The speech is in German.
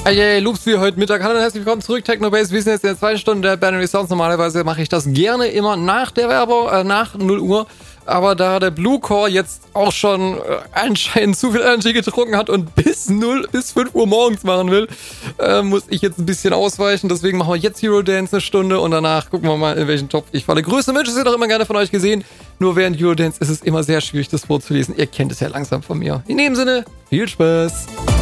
Hey, Loops wie heute Mittag. Hallo und herzlich willkommen zurück, Technobase. Wir sind jetzt in der zweiten Stunde der Binary Sounds. Normalerweise mache ich das gerne immer nach der Werbung, nach 0 Uhr. Aber da der Blue Core jetzt auch schon anscheinend zu viel Energy getrunken hat und bis 5 Uhr morgens machen will, muss ich jetzt ein bisschen ausweichen. Deswegen machen wir jetzt Hero Dance eine Stunde und danach gucken wir mal, in welchen Topf ich falle. Größte Wünsche sind auch immer gerne von euch gesehen. Nur während Hero Dance ist es immer sehr schwierig, das vorzulesen. Ihr kennt es ja langsam von mir. In dem Sinne, viel Spaß!